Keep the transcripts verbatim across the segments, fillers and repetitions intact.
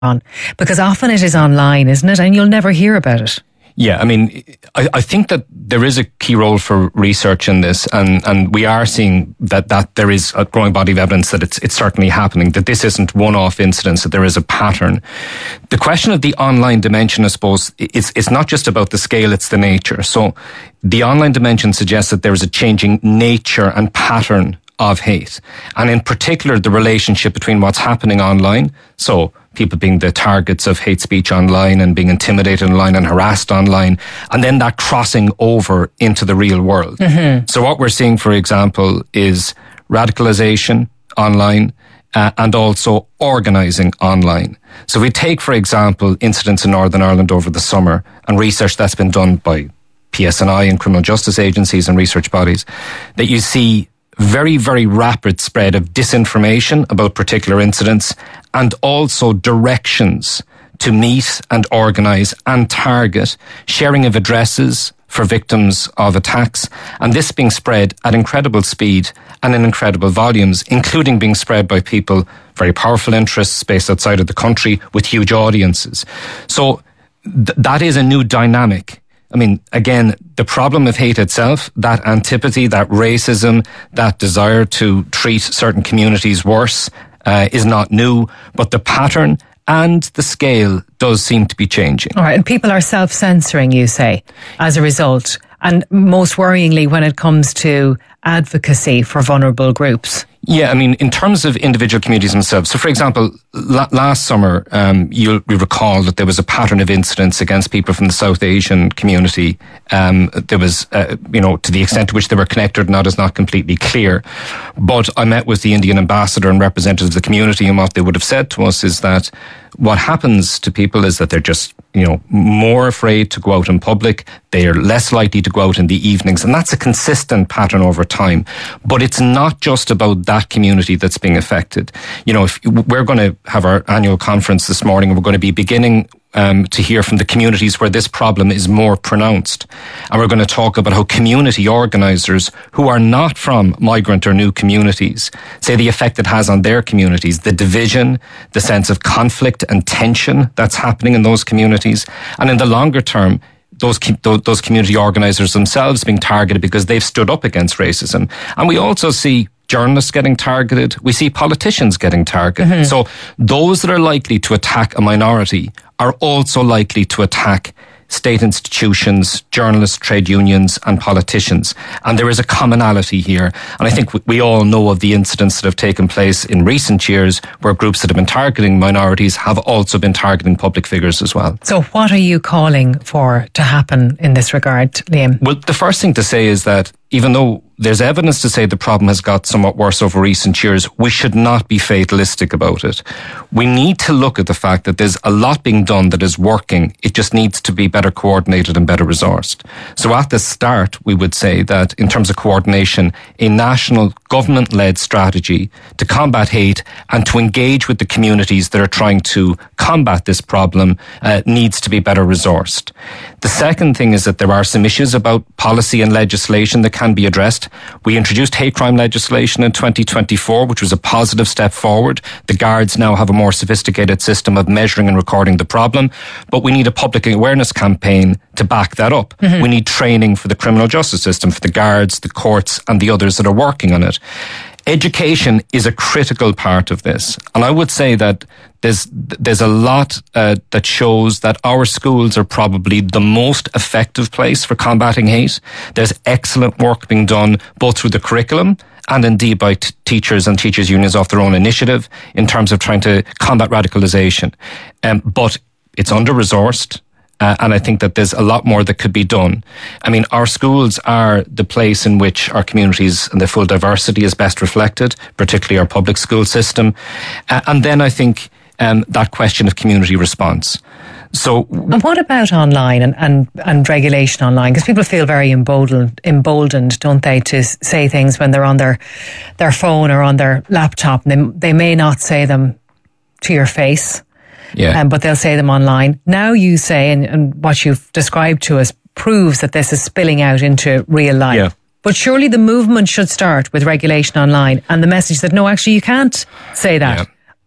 on? Because often it is online, isn't it? And you'll never hear about it. Yeah, I mean, I, I think that there is a key role for research in this, and, and we are seeing that, that there is a growing body of evidence that it's it's certainly happening, that this isn't one-off incidents, that there is a pattern. The question of the online dimension, I suppose, it's, it's not just about the scale, it's the nature. So the online dimension suggests that there is a changing nature and pattern of hate, and in particular the relationship between what's happening online, so people being the targets of hate speech online and being intimidated online and harassed online, and then that crossing over into the real world. Mm-hmm. So what we're seeing, for example, is radicalization online uh, and also organising online. So if we take, for example, incidents in Northern Ireland over the summer and research that's been done by P S N I and criminal justice agencies and research bodies, that you see very, very rapid spread of disinformation about particular incidents and also directions to meet and organise and target sharing of addresses for victims of attacks, and this being spread at incredible speed and in incredible volumes, including being spread by people, very powerful interests based outside of the country with huge audiences. So th- that is a new dynamic. I mean, again, the problem of hate itself, that antipathy, that racism, that desire to treat certain communities worse, uh, is not new, but the pattern and the scale does seem to be changing. All right, and people are self-censoring, you say, as a result. And most worryingly, when it comes to advocacy for vulnerable groups. Yeah, I mean, in terms of individual communities themselves. So, for example, la- last summer, um, you'll recall that there was a pattern of incidents against people from the South Asian community. Um, there was, uh, you know, to the extent to which they were connected or not is not completely clear. But I met with the Indian ambassador and representatives of the community, and what they would have said to us is that what happens to people is that they're just, you know, more afraid to go out in public. They are less likely to go out in the evenings. And that's a consistent pattern over time. But it's not just about that community that's being affected. You know, if we're going to have our annual conference this morning, and we're going to be beginning Um, to hear from the communities where this problem is more pronounced. And we're going to talk about how community organisers who are not from migrant or new communities say the effect it has on their communities, the division, the sense of conflict and tension that's happening in those communities. And in the longer term, those those community organisers themselves being targeted because they've stood up against racism. And we also see journalists getting targeted. We see politicians getting targeted. Mm-hmm. So those that are likely to attack a minority are also likely to attack state institutions, journalists, trade unions and politicians. And there is a commonality here. And I think we all know of the incidents that have taken place in recent years where groups that have been targeting minorities have also been targeting public figures as well. So what are you calling for to happen in this regard, Liam? Well, the first thing to say is that even though there's evidence to say the problem has got somewhat worse over recent years, we should not be fatalistic about it. We need to look at the fact that there's a lot being done that is working. It just needs to be better coordinated and better resourced. So at the start, we would say that in terms of coordination, a national government-led strategy to combat hate and to engage with the communities that are trying to combat this problem uh, needs to be better resourced. The second thing is that there are some issues about policy and legislation that can be addressed. We introduced hate crime legislation in twenty twenty-four, which was a positive step forward. The guards now have a more sophisticated system of measuring and recording the problem, but we need a public awareness campaign to back that up. Mm-hmm. We need training for the criminal justice system, for the guards, the courts, and the others that are working on it. Education is a critical part of this. And I would say that there's there's a lot uh, that shows that our schools are probably the most effective place for combating hate. There's excellent work being done both through the curriculum and indeed by t- teachers and teachers' unions off their own initiative in terms of trying to combat radicalisation. Um, but it's under-resourced. Uh, and I think that there's a lot more that could be done. I mean, our schools are the place in which our communities and their full diversity is best reflected, particularly our public school system. Uh, and then I think um, that question of community response. So, and what about online and, and, and regulation online? Because people feel very emboldened, emboldened, don't they, to say things when they're on their their phone or on their laptop. And they, they may not say them to your face. Yeah. Um, but they'll say them online. Now you say, and, and what you've described to us proves that this is spilling out into real life. Yeah. But surely the movement should start with regulation online and the message that no, actually you can't say that. Yeah.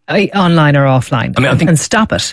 online or offline, I mean, I think, and stop it.